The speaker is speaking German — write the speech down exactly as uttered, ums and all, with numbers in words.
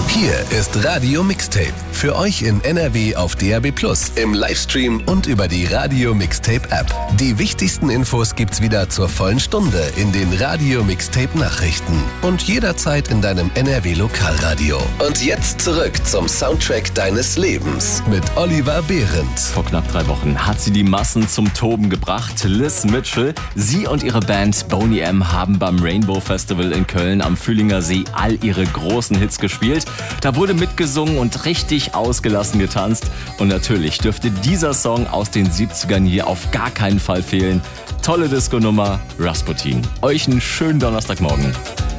Hier ist Radio Mixtape. Für euch in N R W auf D A B plus, im Livestream und über die Radio Mixtape App. Die wichtigsten Infos gibt's wieder zur vollen Stunde in den Radio Mixtape Nachrichten und jederzeit in deinem N R W Lokalradio. Und jetzt zurück zum Soundtrack deines Lebens mit Oliver Behrendt. Vor knapp drei Wochen hat sie die Massen zum Toben gebracht. Liz Mitchell, sie und ihre Band Boney M haben beim Rainbow Festival in Köln am Fühlinger See all ihre großen Hits gespielt. Da wurde mitgesungen und richtig ausgelassen getanzt. Und natürlich dürfte dieser Song aus den siebzigern hier auf gar keinen Fall fehlen. Tolle Disco-Nummer, Rasputin. Euch einen schönen Donnerstagmorgen.